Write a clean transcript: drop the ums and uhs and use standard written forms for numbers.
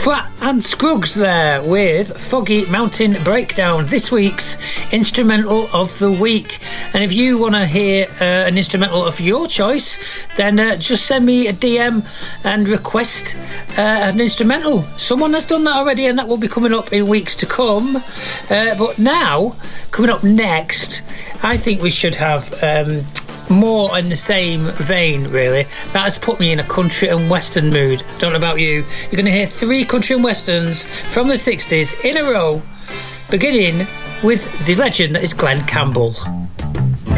Flat and Scruggs there with Foggy Mountain Breakdown, this week's instrumental of the week. And if you want to hear an instrumental of your choice, then just send me a DM and request an instrumental. Someone has done that already, and that will be coming up in weeks to come. But now, coming up next, I think we should have more in the same vein, really. That has put me in a country and western mood. Don't know about you. You're going to hear 3 country and westerns from the 60s in a row, beginning with the legend that is Glen Campbell.